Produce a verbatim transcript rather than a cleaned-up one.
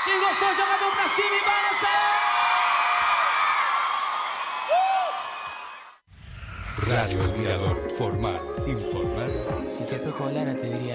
Quem gostou, joga a mão pra cima e balança! Radio El Mirador. Formar, informar. Si tu espejo hablara te diría